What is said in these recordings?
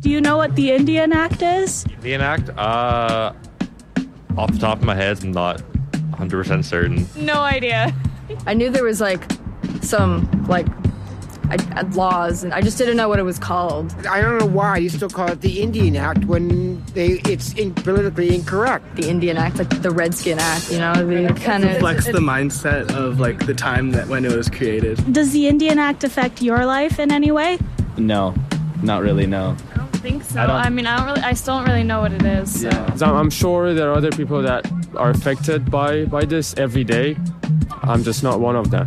Do you know what the Indian Act is? Indian Act? Off the top of my head, I'm not 100% certain. No idea. I knew there was some laws, and I just didn't know what it was called. I don't know why you still call it the Indian Act when it's politically incorrect. The Indian Act, like the Redskin Act, the kind of reflects the mindset of the time that when it was created. Does the Indian Act affect your life in any way? No, not really, no. I don't think so. I still don't really know what it is. So. Yeah. I'm sure there are other people that are affected by this every day. I'm just not one of them.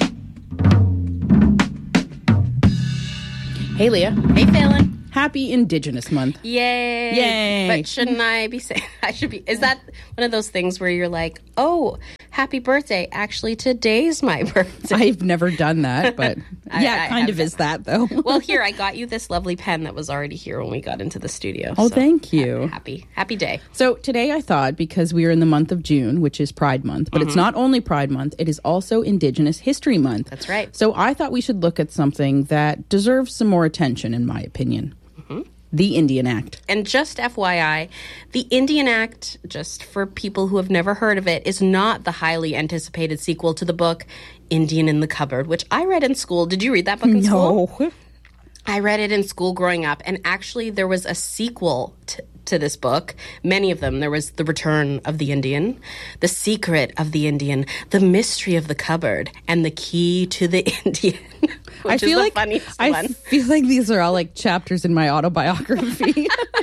Hey, Leah. Hey, Phelan. Happy Indigenous Month. Yay. Yay. But shouldn't I be saying, is that one of those things where you're like, oh, happy birthday. Actually, today's my birthday. I've never done that, but yeah, kind of is that, though. Well, here, I got you this lovely pen that was already here when we got into the studio. Oh, so thank you. Happy day. So today I thought, because we are in the month of June, which is Pride Month, but it's not only Pride Month, it is also Indigenous History Month. That's right. So I thought we should look at something that deserves some more attention, in my opinion. The Indian Act. And just FYI, the Indian Act, just for people who have never heard of it, is not the highly anticipated sequel to the book Indian in the Cupboard, which I read in school. Did you read that book in school? No. I read it in school growing up, and actually there was a sequel to this book. Many of them. There was The Return of the Indian, The Secret of the Indian, The Mystery of the Cupboard, and The Key to the Indian. I feel like these are all chapters in my autobiography.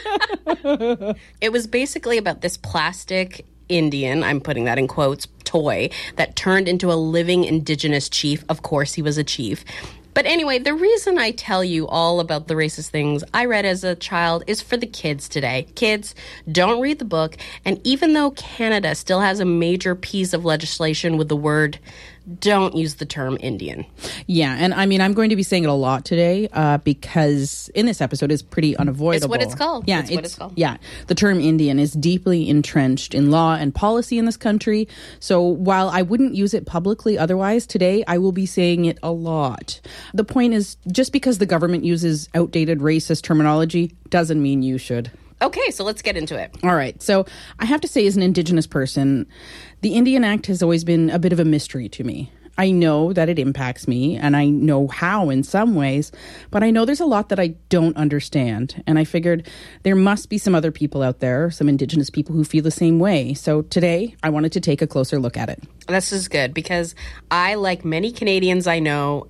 It was basically about this plastic Indian, I'm putting that in quotes, toy that turned into a living Indigenous chief. Of course, he was a chief. But anyway, the reason I tell you all about the racist things I read as a child is for the kids today. Kids, don't read the book. And even though Canada still has a major piece of legislation with the word, don't use the term Indian. Yeah, and I'm going to be saying it a lot today because in this episode it's pretty unavoidable. It's what it's called. Yeah, it's what it's called. Yeah, the term Indian is deeply entrenched in law and policy in this country. So while I wouldn't use it publicly otherwise, today I will be saying it a lot. The point is, just because the government uses outdated racist terminology doesn't mean you should. Okay, so let's get into it. All right. So I have to say, as an Indigenous person, the Indian Act has always been a bit of a mystery to me. I know that it impacts me, and I know how in some ways, but I know there's a lot that I don't understand. And I figured there must be some other people out there, some Indigenous people who feel the same way. So today, I wanted to take a closer look at it. This is good because I, like many Canadians I know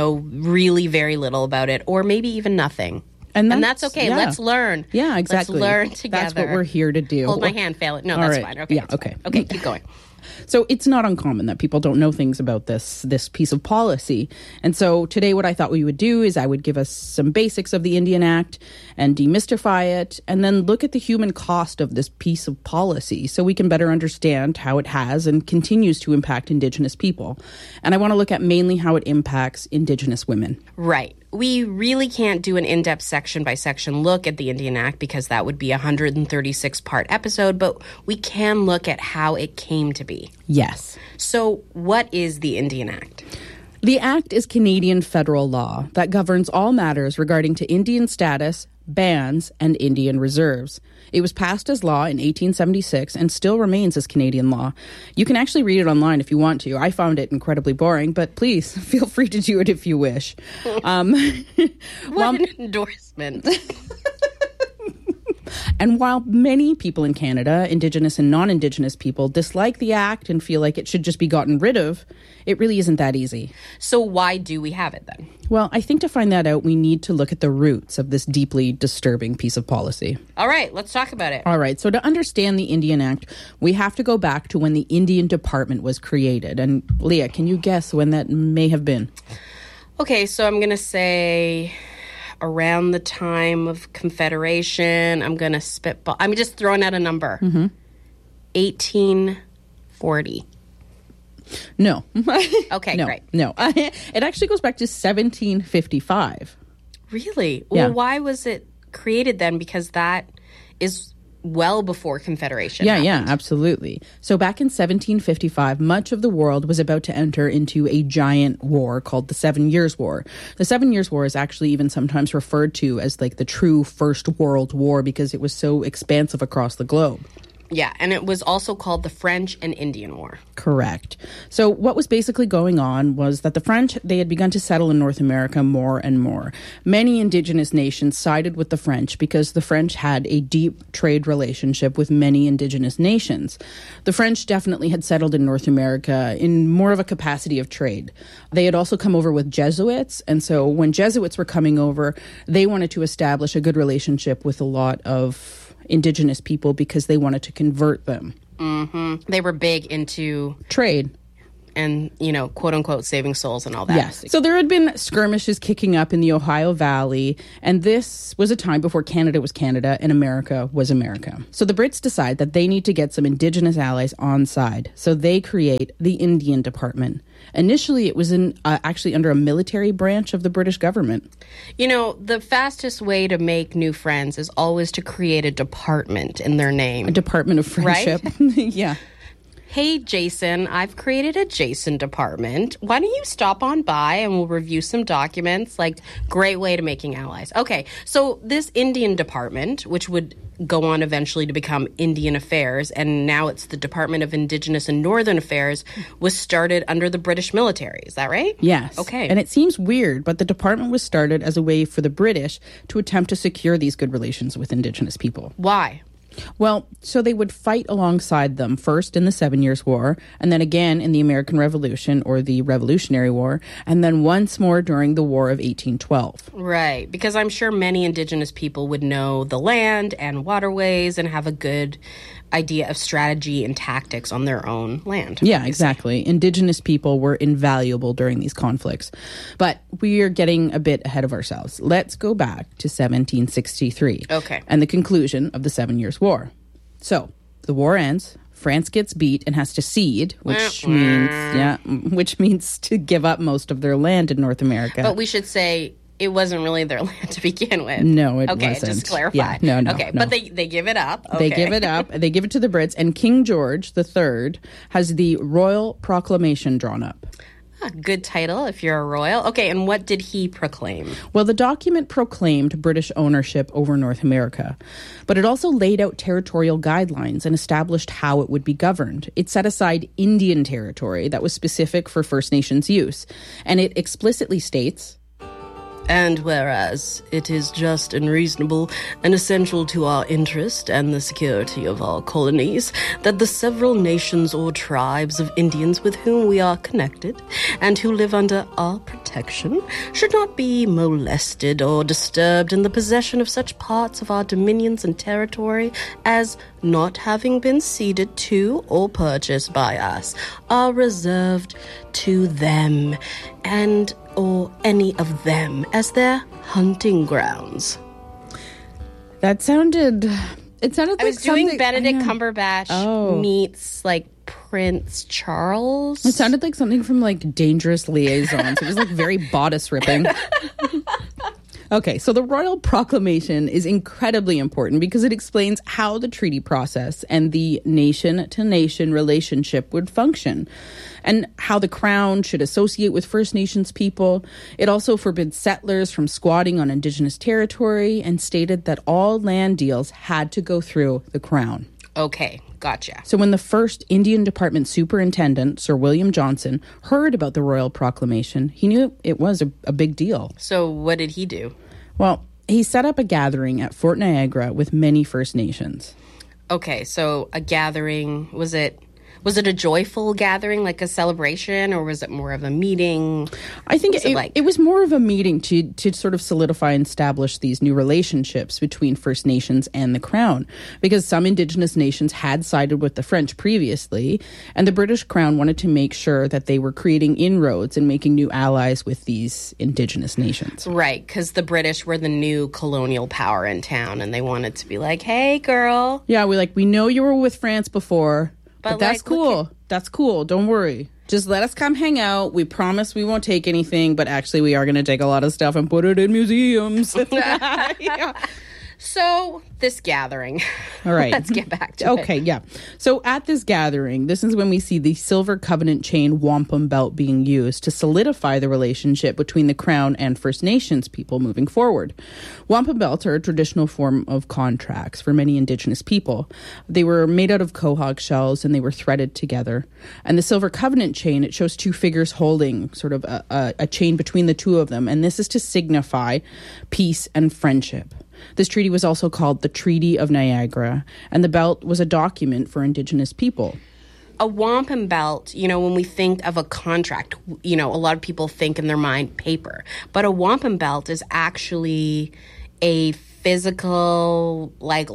really very little about it, or maybe even nothing. And that's okay. Yeah. Let's learn. Yeah, exactly. Let's learn together. That's what we're here to do. Hold my hand, fail it. No, that's right. fine. Okay. Yeah, okay. Fine. Okay, keep going. So it's not uncommon that people don't know things about this piece of policy. And so today what I thought we would do is I would give us some basics of the Indian Act and demystify it, and then look at the human cost of this piece of policy so we can better understand how it has and continues to impact Indigenous people. And I want to look at mainly how it impacts Indigenous women. Right. We really can't do an in-depth section-by-section look at the Indian Act because that would be a 136-part episode, but we can look at how it came to be. Yes. So what is the Indian Act? The Act is Canadian federal law that governs all matters regarding to Indian status, bans, and Indian reserves. It was passed as law in 1876 and still remains as Canadian law. You can actually read it online if you want to. I found it incredibly boring, but please feel free to do it if you wish. What an endorsement. And while many people in Canada, Indigenous and non-Indigenous people, dislike the Act and feel like it should just be gotten rid of, it really isn't that easy. So why do we have it then? Well, I think to find that out, we need to look at the roots of this deeply disturbing piece of policy. All right, let's talk about it. All right, so to understand the Indian Act, we have to go back to when the Indian Department was created. And Leah, can you guess when that may have been? Okay, so I'm going to say around the time of Confederation. I'm going to spitball. I'm just throwing out a number. 1840. No. Okay, no, great. No. It actually goes back to 1755. Really? Yeah. Well, why was it created then? Because that is well before Confederation Yeah, happened. absolutely. So back in 1755, much of the world was about to enter into a giant war called the 7 Years' War. The 7 Years' War is actually even sometimes referred to as like the true First World War because it was so expansive across the globe. Yeah, and it was also called the French and Indian War. Correct. So what was basically going on was that the French, they had begun to settle in North America more and more. Many indigenous nations sided with the French because the French had a deep trade relationship with many indigenous nations. The French definitely had settled in North America in more of a capacity of trade. They had also come over with Jesuits, and so when Jesuits were coming over, they wanted to establish a good relationship with a lot of indigenous people because they wanted to convert them. Mm-hmm. They were big into trade and, you know, quote unquote, saving souls and all that. Yes. So there had been skirmishes kicking up in the Ohio Valley, and this was a time before Canada was Canada and America was America. So the Brits decide that they need to get some indigenous allies on side. So they create the Indian Department. Initially, it was actually under a military branch of the British government. You know, the fastest way to make new friends is always to create a department in their name. A department of friendship. Right? Yeah. Hey, Jason, I've created a Jason department. Why don't you stop on by and we'll review some documents? Like, great way to making allies. Okay, so this Indian department, which would go on eventually to become Indian Affairs, and now it's the Department of Indigenous and Northern Affairs, was started under the British military. Is that right? Yes. Okay. And it seems weird, but the department was started as a way for the British to attempt to secure these good relations with Indigenous people. Why? Well, so they would fight alongside them, first in the 7 Years' War, and then again in the American Revolution or the Revolutionary War, and then once more during the War of 1812. Right, because I'm sure many Indigenous people would know the land and waterways and have a good idea of strategy and tactics on their own land. Yeah, exactly. Indigenous people were invaluable during these conflicts. But we are getting a bit ahead of ourselves. Let's go back to 1763. Okay. And the conclusion of the 7 Years' War. So, the war ends. France gets beat and has to cede, which means to give up most of their land in North America. But we should say it wasn't really their land to begin with. No, it wasn't. Okay, just clarify. Yeah, no. Okay, no. but they give it up. Okay. They give it up. They give it to the Brits, and King George III has the Royal Proclamation drawn up. Good title if you're a royal. Okay, and what did he proclaim? Well, the document proclaimed British ownership over North America, but it also laid out territorial guidelines and established how it would be governed. It set aside Indian territory that was specific for First Nations use, and it explicitly states, "And whereas it is just and reasonable and essential to our interest and the security of our colonies that the several nations or tribes of Indians with whom we are connected and who live under our protection should not be molested or disturbed in the possession of such parts of our dominions and territory as, not having been ceded to or purchased by us, are reserved to them and or any of them as their hunting grounds." It sounded I like was doing something- Benedict I know. Cumberbatch meets like Prince Charles. It sounded like something from like Dangerous Liaisons. It was like very bodice ripping. Okay, so the Royal Proclamation is incredibly important because it explains how the treaty process and the nation-to-nation relationship would function and how the Crown should associate with First Nations people. It also forbids settlers from squatting on Indigenous territory and stated that all land deals had to go through the Crown. Okay, gotcha. So when the first Indian Department Superintendent, Sir William Johnson, heard about the Royal Proclamation, he knew it was a big deal. So what did he do? Well, he set up a gathering at Fort Niagara with many First Nations. Okay, so a gathering, was it a joyful gathering, like a celebration, or was it more of a meeting? I think What it was more of a meeting to sort of solidify and establish these new relationships between First Nations and the Crown, because some Indigenous nations had sided with the French previously, and the British Crown wanted to make sure that they were creating inroads and making new allies with these Indigenous nations. Right, because the British were the new colonial power in town, and they wanted to be like, "Hey, girl." Yeah, we know you were with France before, but that's like, cool. That's cool. Don't worry. Just let us come hang out. We promise we won't take anything, but actually we are going to take a lot of stuff and put it in museums. Yeah. So, this gathering. All right. Let's get back to it. Okay, yeah. So at this gathering, this is when we see the Silver Covenant chain wampum belt being used to solidify the relationship between the Crown and First Nations people moving forward. Wampum belts are a traditional form of contracts for many Indigenous people. They were made out of quahog shells and they were threaded together. And the Silver Covenant chain, it shows two figures holding sort of a chain between the two of them. And this is to signify peace and friendship. This treaty was also called the Treaty of Niagara, and the belt was a document for Indigenous people. A wampum belt, when we think of a contract, a lot of people think in their mind paper. But a wampum belt is actually a physical,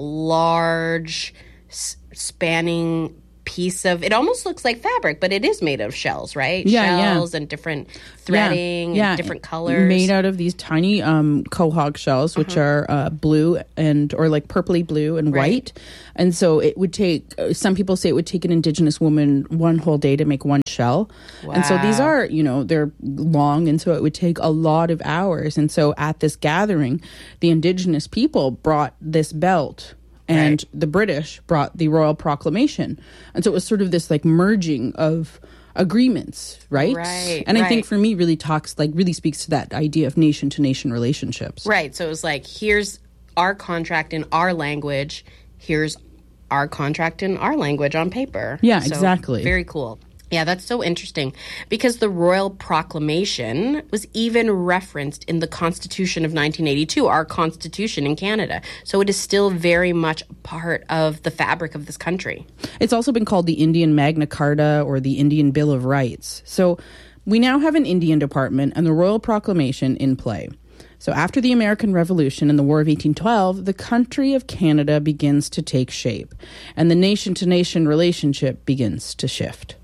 large, spanning piece of, it almost looks like fabric, but it is made of shells, right? Shells and different threading and different colors. Made out of these tiny quahog shells, which are blue or like purpley blue and white. And so it would take, some people say it would take an Indigenous woman one whole day to make one shell. Wow. And so these are, they're long, and so it would take a lot of hours. And so at this gathering, the Indigenous people brought this belt, and the British brought the Royal Proclamation. And so it was sort of this merging of agreements, right? And I think for me really speaks to that idea of nation to nation relationships. Right. So it was here's our contract in our language, here's our contract in our language on paper. Yeah, so, exactly. Very cool. Yeah, that's so interesting because the Royal Proclamation was even referenced in the Constitution of 1982, our Constitution in Canada. So it is still very much part of the fabric of this country. It's also been called the Indian Magna Carta or the Indian Bill of Rights. So we now have an Indian Department and the Royal Proclamation in play. So after the American Revolution and the War of 1812, the country of Canada begins to take shape, and the nation-to-nation relationship begins to shift.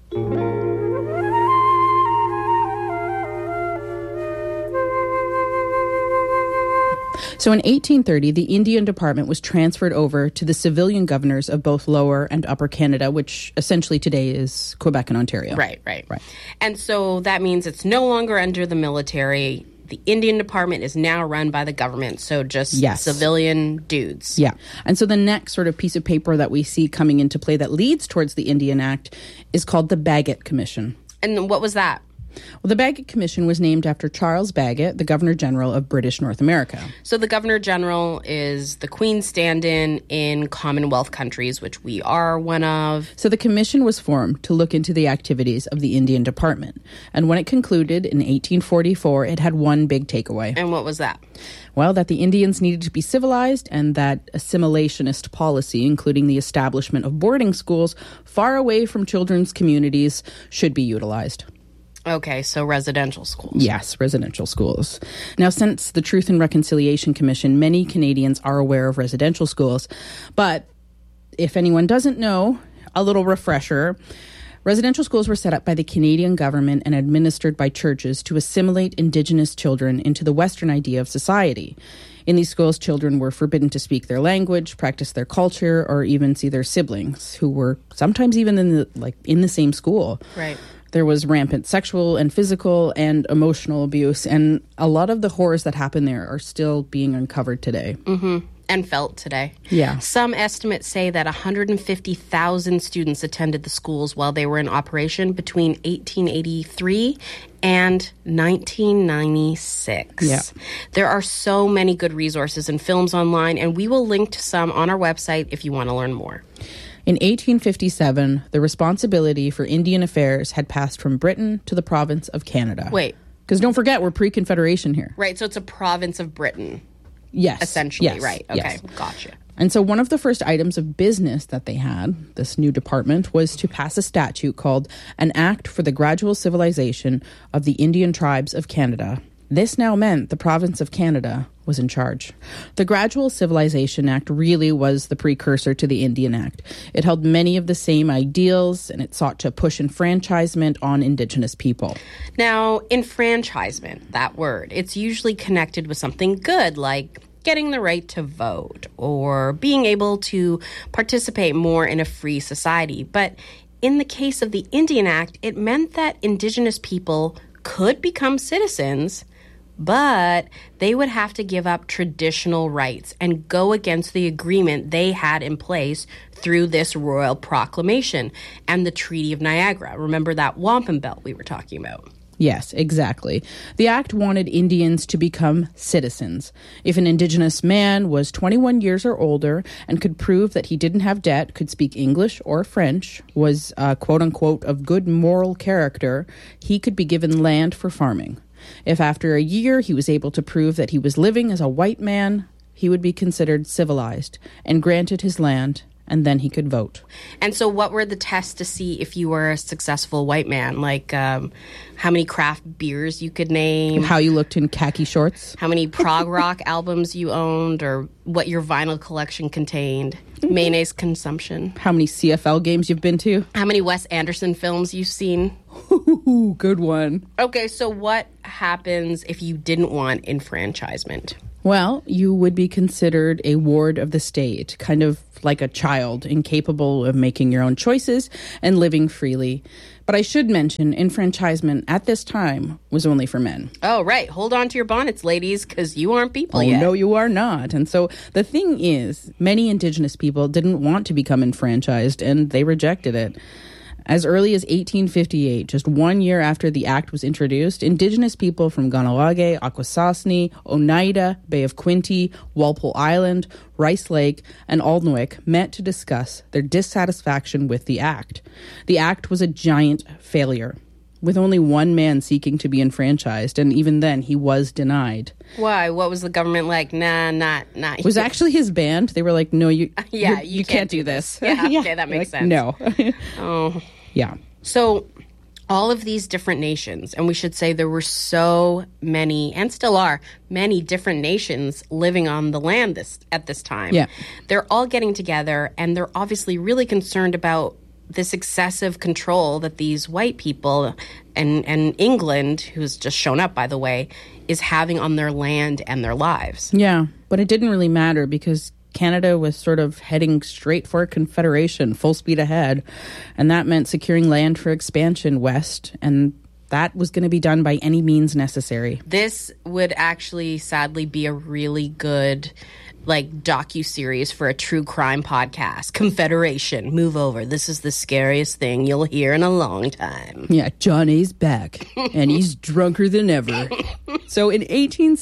So in 1830, the Indian Department was transferred over to the civilian governors of both Lower and Upper Canada, which essentially today is Quebec and Ontario. Right. And so that means it's no longer under the military. The Indian Department is now run by the government, so just civilian dudes. Yeah. And so the next sort of piece of paper that we see coming into play that leads towards the Indian Act is called the Bagot Commission. And what was that? Well, the Bagot Commission was named after Charles Bagot, the Governor General of British North America. So the Governor General is the Queen's stand-in in Commonwealth countries, which we are one of. So the commission was formed to look into the activities of the Indian Department. And when it concluded in 1844, it had one big takeaway. And what was that? Well, that the Indians needed to be civilized and that assimilationist policy, including the establishment of boarding schools far away from children's communities, should be utilized. Okay, so residential schools. Yes, residential schools. Now, since the Truth and Reconciliation Commission, many Canadians are aware of residential schools. But if anyone doesn't know, a little refresher. Residential schools were set up by the Canadian government and administered by churches to assimilate Indigenous children into the Western idea of society. In these schools, children were forbidden to speak their language, practice their culture, or even see their siblings, who were sometimes even in the same school. Right. There was rampant sexual and physical and emotional abuse, and a lot of the horrors that happen there are still being uncovered today. Mm-hmm. And felt today. Yeah. Some estimates say that 150,000 students attended the schools while they were in operation between 1883 and 1996. Yeah. There are so many good resources and films online, and we will link to some on our website if you want to learn more. In 1857, the responsibility for Indian affairs had passed from Britain to the province of Canada. Wait. Because don't forget, we're pre-Confederation here. Right, so it's a province of Britain. Yes. Essentially, yes, right. Okay, yes. Gotcha. And so one of the first items of business that they had, this new department, was to pass a statute called an Act for the Gradual Civilization of the Indian Tribes of Canada. This now meant the province of Canada was in charge. The Gradual Civilization Act really was the precursor to the Indian Act. It held many of the same ideals, and it sought to push enfranchisement on Indigenous people. Now, enfranchisement, that word, it's usually connected with something good, like getting the right to vote or being able to participate more in a free society. But in the case of the Indian Act, it meant that Indigenous people could become citizens but they would have to give up traditional rights and go against the agreement they had in place through this royal proclamation and the Treaty of Niagara. Remember that wampum belt we were talking about? Yes, exactly. The act wanted Indians to become citizens. If an Indigenous man was 21 years or older and could prove that he didn't have debt, could speak English or French, was quote-unquote of good moral character, he could be given land for farming. If after a year he was able to prove that he was living as a white man, he would be considered civilized and granted his land, and then he could vote. And so what were the tests to see if you were a successful white man? Like how many craft beers you could name? How you looked in khaki shorts? How many prog rock albums you owned, or what your vinyl collection contained? Mayonnaise consumption? How many CFL games you've been to? How many Wes Anderson films you've seen? Ooh, good one. Okay, so what happens if you didn't want enfranchisement? Well, you would be considered a ward of the state, kind of like a child, incapable of making your own choices and living freely. But I should mention, enfranchisement at this time was only for men. Oh, right. Hold on to your bonnets, ladies, because you aren't people yet. Oh, no, you are not. And so the thing is, many Indigenous people didn't want to become enfranchised, and they rejected it. As early as 1858, just 1 year after the act was introduced, Indigenous people from Kahnawake, Akwesasne, Oneida, Bay of Quinte, Walpole Island, Rice Lake, and Alnwick met to discuss their dissatisfaction with the act. The act was a giant failure, with only one man seeking to be enfranchised, and even then he was denied. Why? What was the government like? Nah. It was actually his band. They were like, no, you can't do this. Yeah, okay, that makes sense. No. Oh. Yeah. So all of these different nations, and we should say there were so many, and still are, many different nations living on the land at this time. Yeah. They're all getting together, and they're obviously really concerned about this excessive control that these white people and England, who's just shown up, by the way, is having on their land and their lives. Yeah, but it didn't really matter because Canada was sort of heading straight for a confederation, full speed ahead. And that meant securing land for expansion west, and that was going to be done by any means necessary. This would actually, sadly, be a really good docu-series for a true crime podcast. Confederation, move over. This is the scariest thing you'll hear in a long time. Yeah, Johnny's back, and he's drunker than ever. So in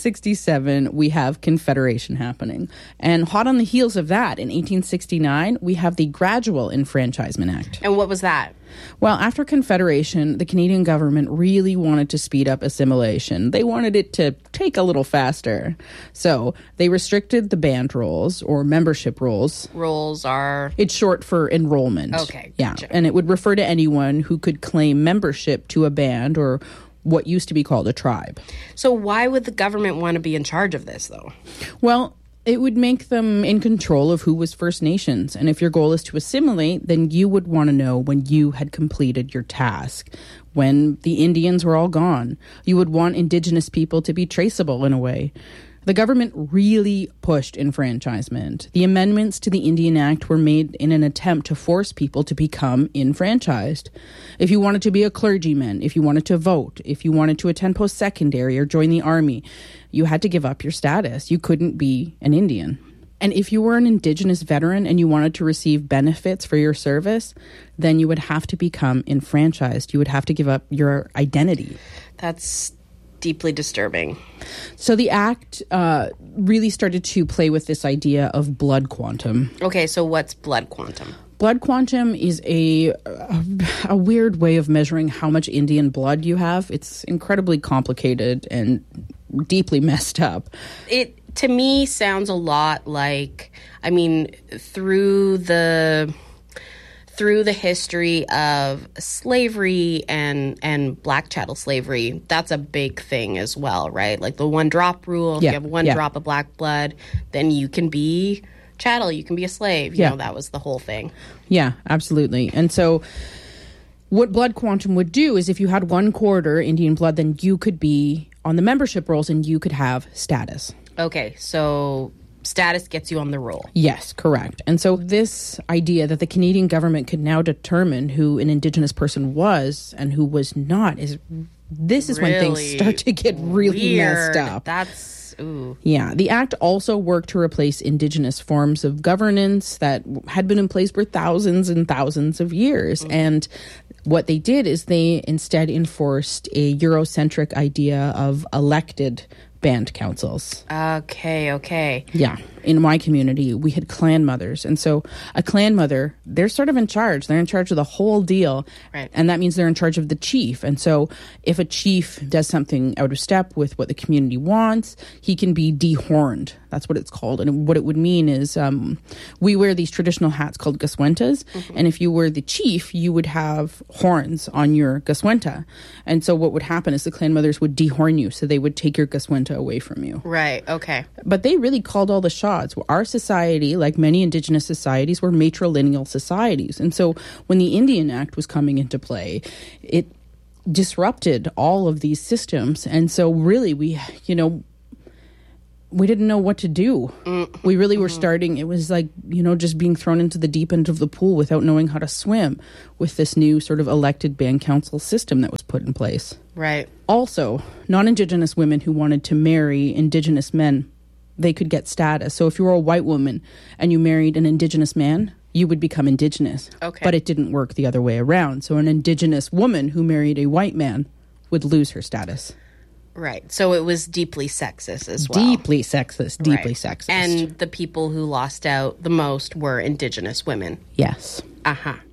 1867, we have Confederation happening. And hot on the heels of that, in 1869, we have the Gradual Enfranchisement Act. And what was that? Well, after Confederation, the Canadian government really wanted to speed up assimilation. They wanted it to take a little faster. So they restricted the band rolls, or membership rolls. Rolls are? It's short for enrollment. Okay, gotcha. Yeah, and it would refer to anyone who could claim membership to a band or what used to be called a tribe. So why would the government want to be in charge of this, though? Well, it would make them in control of who was First Nations. And if your goal is to assimilate, then you would want to know when you had completed your task, when the Indians were all gone. You would want Indigenous people to be traceable in a way. The government really pushed enfranchisement. The amendments to the Indian Act were made in an attempt to force people to become enfranchised. If you wanted to be a clergyman, if you wanted to vote, if you wanted to attend post-secondary or join the army, you had to give up your status. You couldn't be an Indian. And if you were an Indigenous veteran and you wanted to receive benefits for your service, then you would have to become enfranchised. You would have to give up your identity. That's deeply disturbing. So the act really started to play with this idea of blood quantum. Okay, so what's blood quantum? Blood quantum is a weird way of measuring how much Indian blood you have. It's incredibly complicated and deeply messed up. It, to me, sounds a lot like, through the history of slavery and black chattel slavery, that's a big thing as well, right? Like the one drop rule. If you have one drop of black blood, then you can be chattel, you can be a slave. You know, that was the whole thing. Yeah, absolutely. And so what blood quantum would do is if you had 1/4 Indian blood, then you could be on the membership rolls and you could have status. Okay, so status gets you on the roll. Yes, correct. And so this idea that the Canadian government could now determine who an Indigenous person was and who was not is This is when things Really start to get really messed weird. up. That's ooh. Yeah, the act also worked to replace indigenous forms of governance that had been in place for thousands and thousands of years. And what they did is they instead enforced a Eurocentric idea of elected band councils. Okay. Yeah. In my community, we had clan mothers. And so a clan mother, they're sort of in charge. They're in charge of the whole deal. Right. And that means they're in charge of the chief. And so if a chief does something out of step with what the community wants, he can be dehorned. That's what it's called. And what it would mean is we wear these traditional hats called gaswentas. And if you were the chief, you would have horns on your gaswenta. And so what would happen is the clan mothers would dehorn you. So they would take your gaswenta away from you. Right. Okay. But they really called all the shots. Our society, like many indigenous societies, were matrilineal societies. And so when the Indian Act was coming into play, it disrupted all of these systems. And so really we didn't know what to do. We really were starting, it was like, just being thrown into the deep end of the pool without knowing how to swim with this new sort of elected band council system that was put in place. Right. Also, non-Indigenous women who wanted to marry Indigenous men, they could get status. So if you were a white woman and you married an Indigenous man, you would become Indigenous. Okay. But it didn't work the other way around. So an Indigenous woman who married a white man would lose her status. Right. So it was deeply sexist as well. Deeply sexist. Deeply Right. sexist. And the people who lost out the most were Indigenous women. yes. Uh-huh.